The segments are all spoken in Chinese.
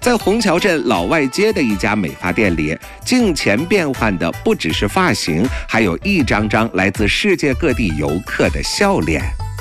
在虹桥镇老外街的一家美发店里，镜前变换的不只是发型，还有一张张来自世界各地游客的笑脸。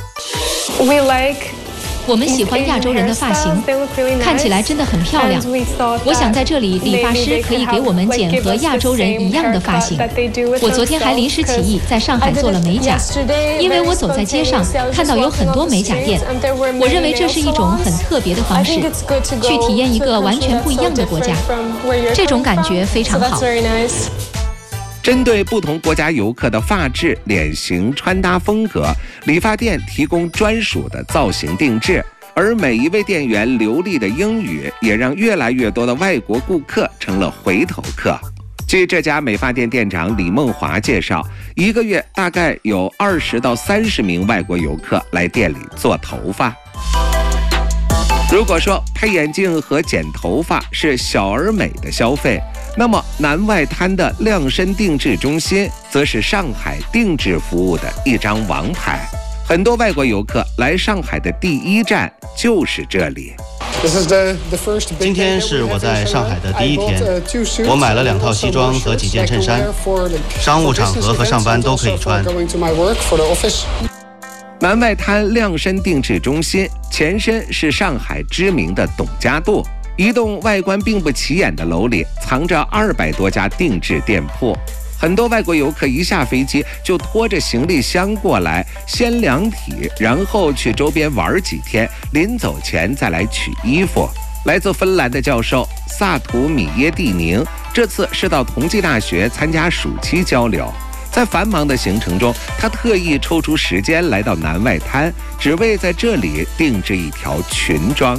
我们喜欢亚洲人的发型，看起来真的很漂亮。我想在这里，理发师可以给我们剪和亚洲人一样的发型。我昨天还临时起意在上海做了美甲，因为我走在街上看到有很多美甲店，我认为这是一种很特别的方式，去体验一个完全不一样的国家，这种感觉非常好。 针对不同国家游客的发质、脸型、穿搭风格，理发店提供专属的造型定制，而每一位店员流利的英语也让越来越多的外国顾客成了回头客。据这家美发店店长李梦华介绍，一个月大概有20到30名外国游客来店里做头发。如果说配眼镜和剪头发是小而美的消费，那么南外滩的量身定制中心则是上海定制服务的一张王牌。很多外国游客来上海的第一站就是这里。 今天是我在上海的第一天，我买了2套西装和几件衬衫，商务场合和上班都可以穿。 南外滩量身定制中心前身是上海知名的董家渡，一栋外观并不起眼的楼里藏着200多家定制店铺。很多外国游客一下飞机就拖着行李箱过来，先量体，然后去周边玩几天，临走前再来取衣服。来自芬兰的教授萨图米耶蒂宁这次是到同济大学参加暑期交流，在繁忙的行程中，他特意抽出时间来到南外滩，只为在这里定制一条裙装。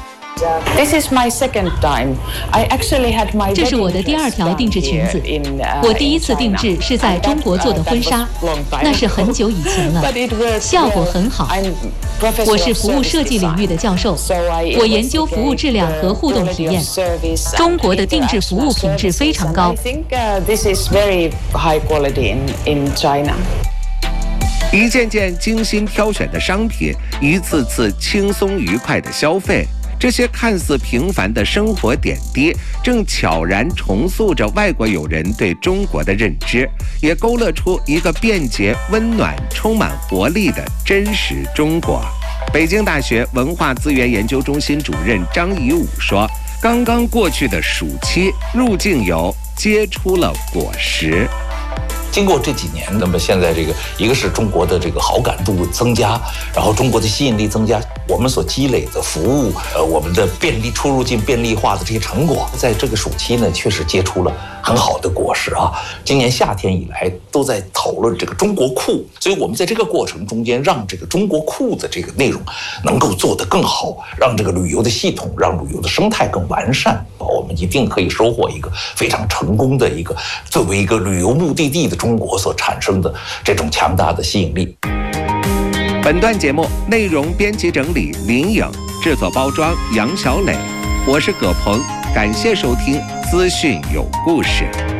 这是我的第2条定制裙子，我第一次定制是在中国做的婚纱，那是很久以前了，效果很好。我是服务设计领域的教授，我研究服务质量和互动体验。中国的定制服务品质非常高。 一件件精心挑选的商品，一次次轻松愉快的消费，这些看似平凡的生活点滴，正悄然重塑着外国友人对中国的认知，也勾勒出一个便捷、温暖、充满活力的真实中国。北京大学文化资源研究中心主任张怡武说，刚刚过去的暑期，入境游结出了果实。 经过这几年，那么现在这个一个是中国的这个好感度增加，然后中国的吸引力增加，我们所积累的服务，我们的出入境便利化的这些成果，在这个暑期呢，确实结出了很好的果实啊。今年夏天以来都在讨论这个中国库，所以我们在这个过程中间，让这个中国库的这个内容能够做得更好，让这个旅游的系统，让旅游的生态更完善，我们一定可以收获一个非常成功的一个作为一个旅游目的地的中国所产生的这种强大的吸引力。 本段节目内容编辑整理林颖，制作包装杨小磊，我是葛鹏，感谢收听资讯有故事。